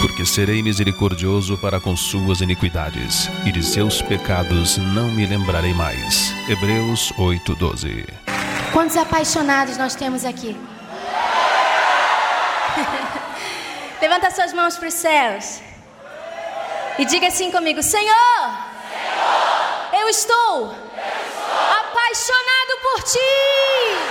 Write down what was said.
porque serei misericordioso para com suas iniquidades, e de seus pecados não me lembrarei mais. Hebreus 8:12. Quantos apaixonados nós temos aqui? Levanta suas mãos para os céus e diga assim comigo: Senhor, eu estou apaixonado por Ti.